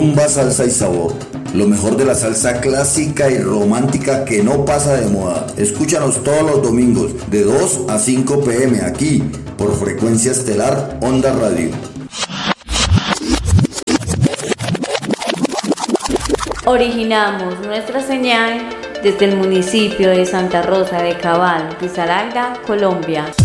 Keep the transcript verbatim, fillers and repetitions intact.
Rumba, salsa y sabor. Lo mejor de la salsa clásica y romántica que no pasa de moda. Escúchanos todos los domingos de dos a cinco pm aquí por Frecuencia Estelar Onda Radio. Originamos nuestra señal desde el municipio de Santa Rosa de Cabal, Risaralda, Colombia.